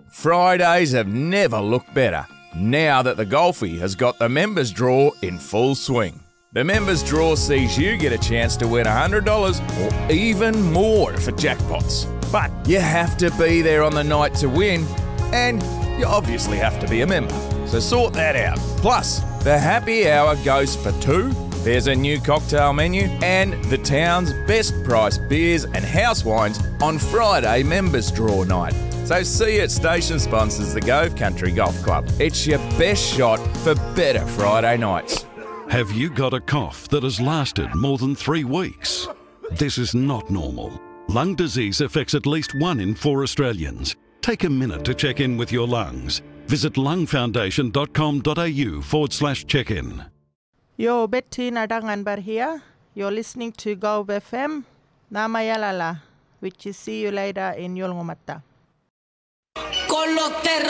Fridays have never looked better now that the Golfie has got the members draw in full swing. The members draw sees you get a chance to win $100 or even more for jackpots. But you have to be there on the night to win, and you obviously have to be a member. So sort that out. Plus, the happy hour goes for two. There's a new cocktail menu and the town's best priced beers and house wines on Friday members draw night. So see you at station sponsors the Gove Country Golf Club. It's your best shot for better Friday nights. Have you got a cough that has lasted more than 3 weeks? This is not normal. Lung disease affects at least 1 in 4 Australians. Take a minute to check in with your lungs. Visit lungfoundation.com.au/check-in. Yo, Betty Nadanganbar here. You're listening to Gove FM. Namayalala, which is see you later in Yolngomatta.